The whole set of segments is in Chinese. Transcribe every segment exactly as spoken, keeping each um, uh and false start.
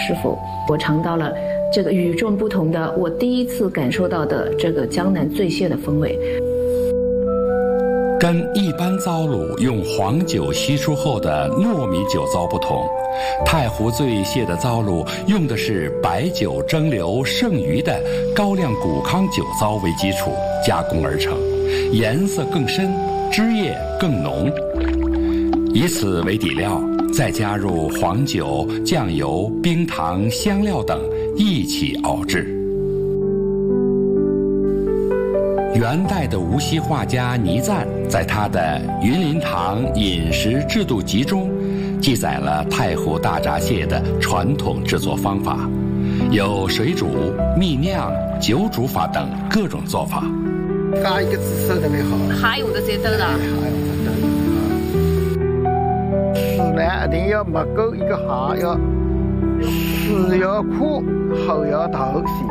师傅，我尝到了这个与众不同的，我第一次感受到的这个江南醉蟹的风味。 跟一般糟卤用黄酒稀疏后的糯米酒糟不同，太湖醉蟹的糟卤用的是白酒蒸馏剩余的高粱谷糠酒糟为基础加工而成，颜色更深，汁液更浓。以此为底料，再加入黄酒、酱油、冰糖、香料等一起熬制。元代的无锡画家倪瓒在他的《云林堂饮食制度集》中，记载了太湖大闸蟹的传统制作方法，有水煮、蜜酿、酒煮法等各种做法。 加一个紫色特别好， 还有的这豆的， 丝呢一定要没够一个哈，要丝要枯，后要透细。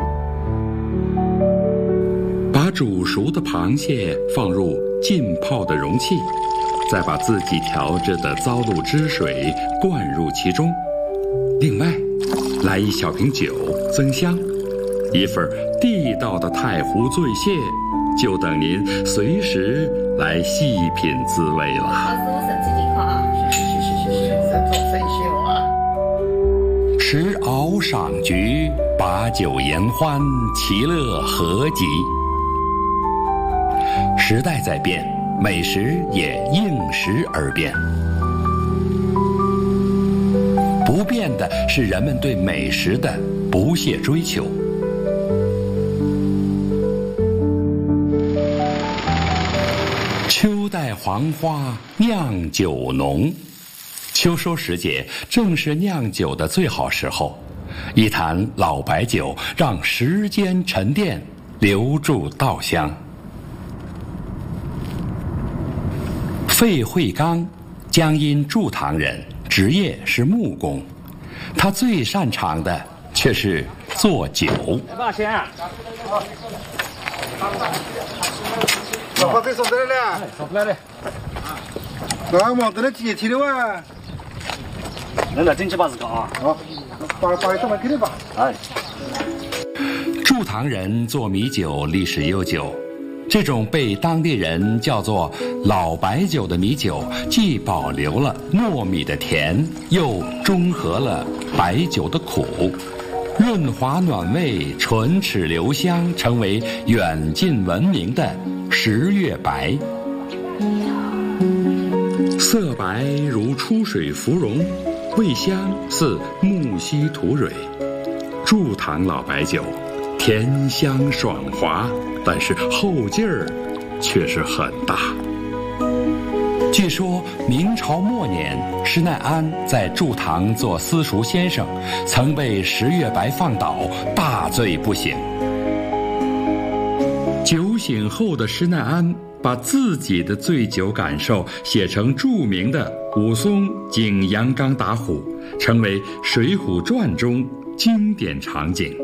把煮熟的螃蟹放入浸泡的容器，再把自己调制的糟卤汁水灌入其中。另外，来一小瓶酒增香，一份地道的太湖醉蟹，就等您随时来细品滋味了。 老师，我手机情况啊，是是是是是是，做生意啊。 持鳌赏菊，把酒言欢，其乐何极。时代在变，美食也应时而变。不变的是人们对美食的不懈追求。秋带黄花，酿酒浓。秋收时节，正是酿酒的最好时候。一坛老白酒，让时间沉淀，留住稻香。费惠刚，江阴祝塘人，职业是木工，他最擅长的却是做酒。 来吧，先。 把花费送得来了， 送不来了。 那忙得了几天了哇？ 那那真去把子搞啊！ 好，把把这么给你吧。 哎， 祝塘人做米酒历史悠久。这种被当地人叫做老白酒的米酒，既保留了糯米的甜，又中和了白酒的苦，润滑暖胃，唇齿留香，成为远近闻名的十月白。色白如出水芙蓉，味香似木樨土蕊。祝塘老白酒，甜香爽滑，但是后劲儿却是很大。据说明朝末年，施耐庵在祝塘做私塾先生，曾被十月白放倒，大醉不醒。酒醒后的施耐庵把自己的醉酒感受写成著名的武松景阳冈打虎，成为《水浒传》中经典场景。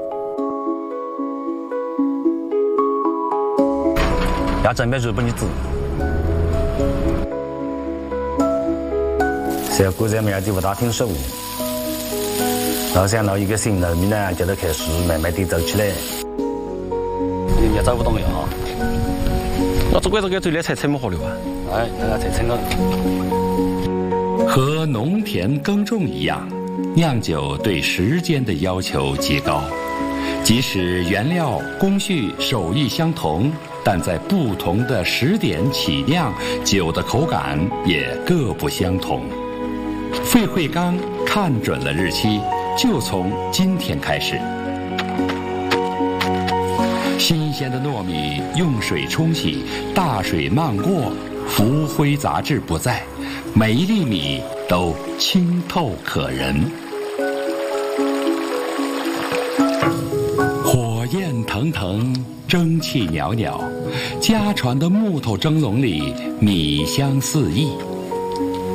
要准备就不你煮。小姑在苗地不大听说，老想到一个新农民呢，就得开始慢慢地走起来。你也找不动了啊！我做这个最来才成么好了啊！哎，那个才成了。 和农田耕种一样，酿酒对时间的要求极高，即使原料、工序、手艺相同，但在不同的时点起酿，酒的口感也各不相同。费惠刚看准了日期，就从今天开始。新鲜的糯米用水冲洗，大水漫过，浮灰杂质不在，每一粒米都清透可人。火焰腾腾，蒸汽袅袅，家传的木头蒸笼里米香四溢。